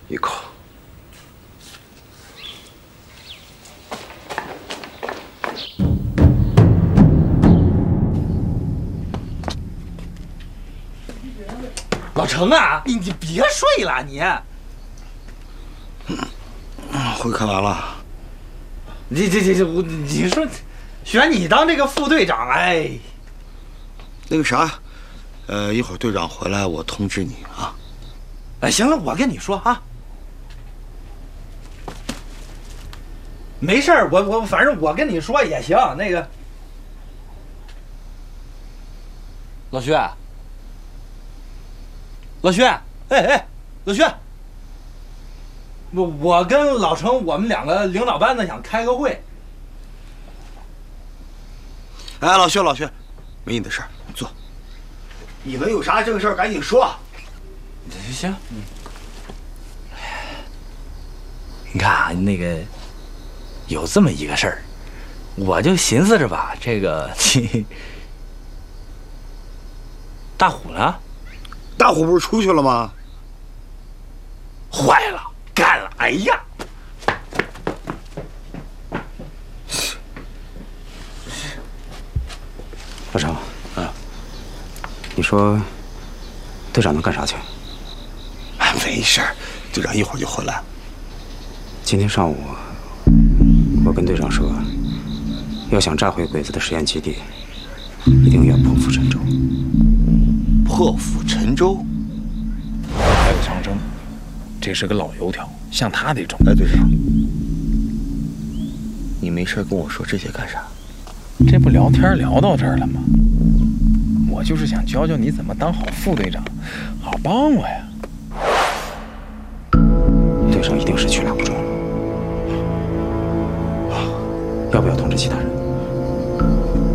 一口。 老程啊，你别睡了，你。 会看完了。 你说，选你当这个副队长，哎。 那个啥，一会儿队长回来我通知你啊。 哎，行了，我跟你说啊，没事儿，我反正我跟你说也行。那个，老薛，哎，老薛，我跟老程我们两个领导班子想开个会。 哎，老薛，没你的事儿，你坐。你们有啥正事儿赶紧说。 行，你看啊，那个有这么一个事儿，我就寻思着吧，这个大虎呢？ 大虎不是出去了吗？ 坏了，干了！哎呀， 老程，你说队长能干啥去？ 没事儿，队长一会儿就回来。 今天上午，我跟队长说，要想炸毁鬼子的实验基地，一定要破釜沉舟。 破釜沉舟？ 还有长征，这是个老油条，像他这种。 哎，队长，你没事跟我说这些干啥？ 这不聊天聊到这儿了吗？我就是想教教你怎么当好副队长，好帮我呀。 队长一定是去留不中，要不要通知其他人？